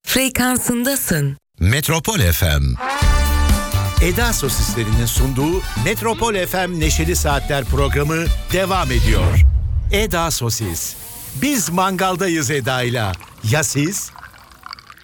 frekansındasın. Metropol FM. Eda Sosislerinin sunduğu Metropol FM Neşeli Saatler programı devam ediyor. Eda Sosis. Biz mangaldayız Eda'yla. Ya siz?